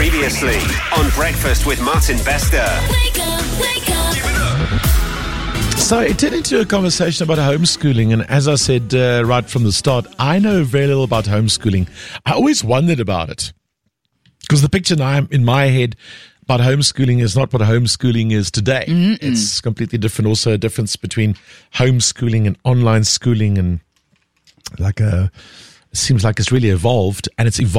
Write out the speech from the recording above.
Previously on Breakfast with Martin Bester. Wake up, wake up. So it turned into a conversation about homeschooling, and as I said right from the start, I know very little about homeschooling. I always wondered about it because the picture now in my head about homeschooling is not what homeschooling is today. It's completely different. Also a difference between homeschooling and online schooling, and it seems like it's really evolved, and it's evolved